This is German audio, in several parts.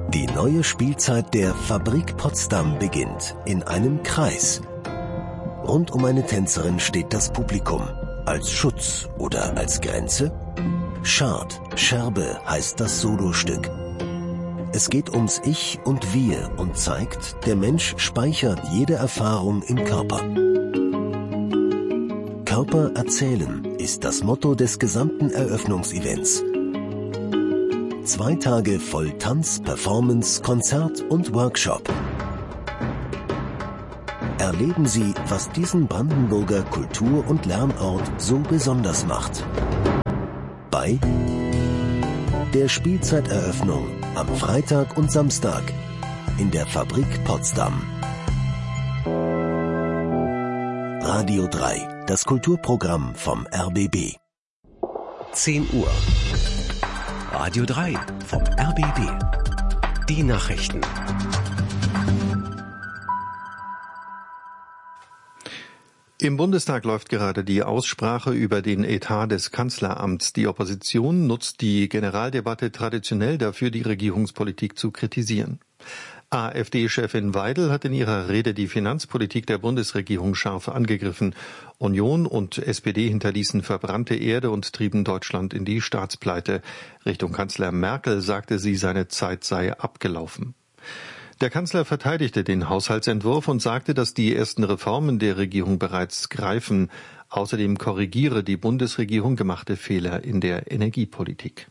Die neue Spielzeit der Fabrik Potsdam beginnt in einem Kreis. Rund um eine Tänzerin steht das Publikum. Als Schutz oder als Grenze? Schad, Scherbe heißt das Solostück. Es geht ums Ich und Wir und zeigt, der Mensch speichert jede Erfahrung im Körper. Körper erzählen ist das Motto des gesamten Eröffnungsevents. 2 Tage voll Tanz, Performance, Konzert und Workshop. Erleben Sie, was diesen Brandenburger Kultur- und Lernort so besonders macht. Bei der Spielzeiteröffnung am Freitag und Samstag in der Fabrik Potsdam. Radio 3, das Kulturprogramm vom RBB. 10 Uhr. Radio 3 vom RBB. Die Nachrichten. Im Bundestag läuft gerade die Aussprache über den Etat des Kanzleramts. Die Opposition nutzt die Generaldebatte traditionell dafür, die Regierungspolitik zu kritisieren. AfD-Chefin Weidel hat in ihrer Rede die Finanzpolitik der Bundesregierung scharf angegriffen. Union und SPD hinterließen verbrannte Erde und trieben Deutschland in die Staatspleite. Richtung Kanzler Merkel sagte sie, seine Zeit sei abgelaufen. Der Kanzler verteidigte den Haushaltsentwurf und sagte, dass die ersten Reformen der Regierung bereits greifen. Außerdem korrigiere die Bundesregierung gemachte Fehler in der Energiepolitik.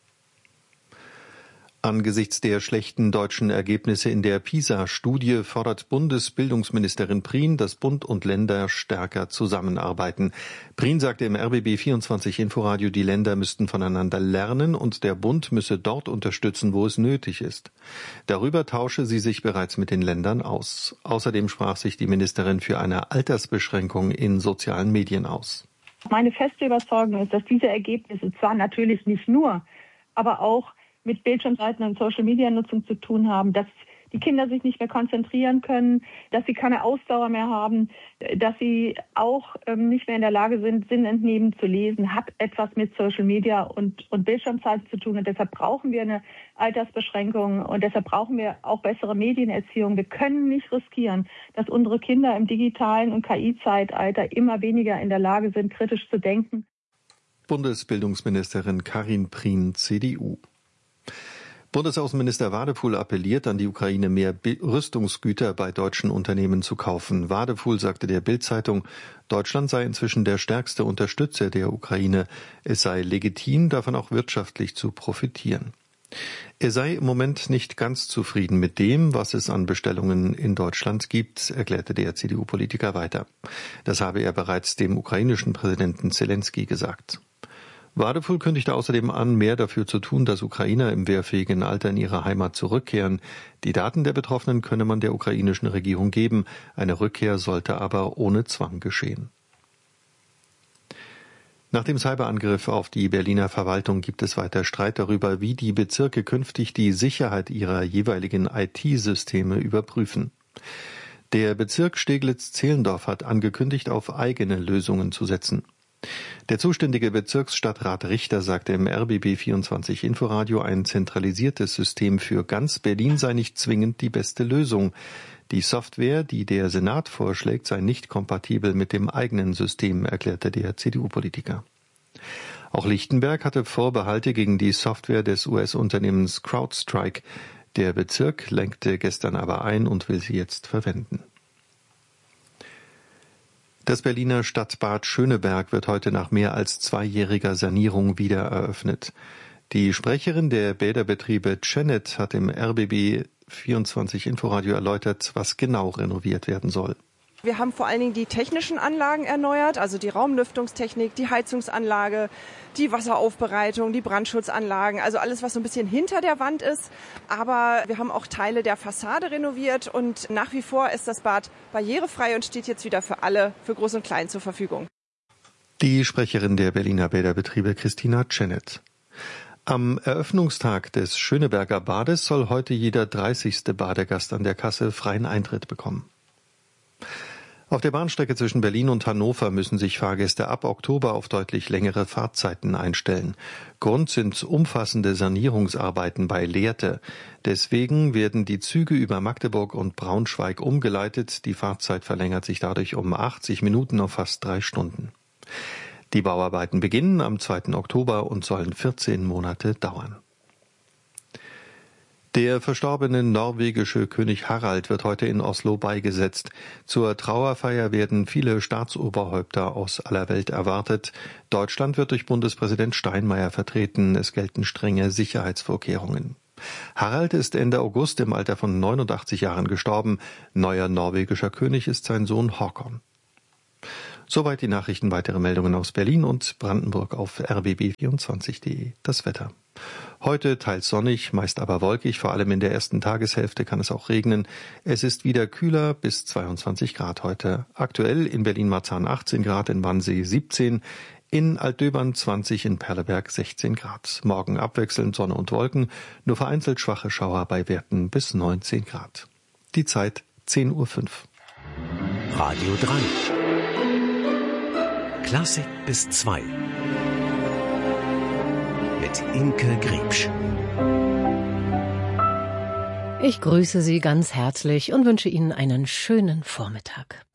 Angesichts der schlechten deutschen Ergebnisse in der PISA-Studie fordert Bundesbildungsministerin Prien, dass Bund und Länder stärker zusammenarbeiten. Prien sagte im RBB 24 Inforadio, die Länder müssten voneinander lernen und der Bund müsse dort unterstützen, wo es nötig ist. Darüber tausche sie sich bereits mit den Ländern aus. Außerdem sprach sich die Ministerin für eine Altersbeschränkung in sozialen Medien aus. Meine feste Überzeugung ist, dass diese Ergebnisse zwar natürlich nicht nur, aber auch mit Bildschirmseiten und Social-Media-Nutzung zu tun haben, dass die Kinder sich nicht mehr konzentrieren können, dass sie keine Ausdauer mehr haben, dass sie auch nicht mehr in der Lage sind, sinnentnehmend zu lesen, hat etwas mit Social-Media und Bildschirmzeit zu tun. Und deshalb brauchen wir eine Altersbeschränkung und deshalb brauchen wir auch bessere Medienerziehung. Wir können nicht riskieren, dass unsere Kinder im digitalen und KI-Zeitalter immer weniger in der Lage sind, kritisch zu denken. Bundesbildungsministerin Karin Prien, CDU. Bundesaußenminister Wadefuhl appelliert an die Ukraine, mehr Rüstungsgüter bei deutschen Unternehmen zu kaufen. Wadefuhl sagte der Bild-Zeitung, Deutschland sei inzwischen der stärkste Unterstützer der Ukraine. Es sei legitim, davon auch wirtschaftlich zu profitieren. Er sei im Moment nicht ganz zufrieden mit dem, was es an Bestellungen in Deutschland gibt, erklärte der CDU-Politiker weiter. Das habe er bereits dem ukrainischen Präsidenten Zelensky gesagt. Wadefuhl kündigte außerdem an, mehr dafür zu tun, dass Ukrainer im wehrfähigen Alter in ihre Heimat zurückkehren. Die Daten der Betroffenen könne man der ukrainischen Regierung geben. Eine Rückkehr sollte aber ohne Zwang geschehen. Nach dem Cyberangriff auf die Berliner Verwaltung gibt es weiter Streit darüber, wie die Bezirke künftig die Sicherheit ihrer jeweiligen IT-Systeme überprüfen. Der Bezirk Steglitz-Zehlendorf hat angekündigt, auf eigene Lösungen zu setzen. Der zuständige Bezirksstadtrat Richter sagte im RBB 24 Inforadio, ein zentralisiertes System für ganz Berlin sei nicht zwingend die beste Lösung. Die Software, die der Senat vorschlägt, sei nicht kompatibel mit dem eigenen System, erklärte der CDU-Politiker. Auch Lichtenberg hatte Vorbehalte gegen die Software des US-Unternehmens CrowdStrike. Der Bezirk lenkte gestern aber ein und will sie jetzt verwenden. Das Berliner Stadtbad Schöneberg wird heute nach mehr als 2-jähriger Sanierung wieder eröffnet. Die Sprecherin der Bäderbetriebe Cenet hat im RBB 24 Inforadio erläutert, was genau renoviert werden soll. Wir haben vor allen Dingen die technischen Anlagen erneuert, also die Raumlüftungstechnik, die Heizungsanlage, die Wasseraufbereitung, die Brandschutzanlagen, also alles, was so ein bisschen hinter der Wand ist. Aber wir haben auch Teile der Fassade renoviert und nach wie vor ist das Bad barrierefrei und steht jetzt wieder für alle, für Groß und Klein zur Verfügung. Die Sprecherin der Berliner Bäderbetriebe Christina Cenet. Am Eröffnungstag des Schöneberger Bades soll heute jeder 30. Badegast an der Kasse freien Eintritt bekommen. Auf der Bahnstrecke zwischen Berlin und Hannover müssen sich Fahrgäste ab Oktober auf deutlich längere Fahrtzeiten einstellen. Grund sind umfassende Sanierungsarbeiten bei Lehrte. Deswegen werden die Züge über Magdeburg und Braunschweig umgeleitet. Die Fahrzeit verlängert sich dadurch um 80 Minuten auf fast 3 Stunden. Die Bauarbeiten beginnen am 2. Oktober und sollen 14 Monate dauern. Der verstorbene norwegische König Harald wird heute in Oslo beigesetzt. Zur Trauerfeier werden viele Staatsoberhäupter aus aller Welt erwartet. Deutschland wird durch Bundespräsident Steinmeier vertreten. Es gelten strenge Sicherheitsvorkehrungen. Harald ist Ende August im Alter von 89 Jahren gestorben. Neuer norwegischer König ist sein Sohn Håkon. Soweit die Nachrichten. Weitere Meldungen aus Berlin und Brandenburg auf rbb24.de. Das Wetter. Heute teils sonnig, meist aber wolkig, vor allem in der ersten Tageshälfte kann es auch regnen. Es ist wieder kühler, bis 22 Grad heute. Aktuell in Berlin-Marzahn 18 Grad, in Wannsee 17, in Altdöbern 20, in Perleberg 16 Grad. Morgen abwechselnd Sonne und Wolken, nur vereinzelt schwache Schauer bei Werten bis 19 Grad. Die Zeit 10:05 Uhr. Radio 3. Klassik bis 2. Mit Imke Griebsch. Ich grüße Sie ganz herzlich und wünsche Ihnen einen schönen Vormittag.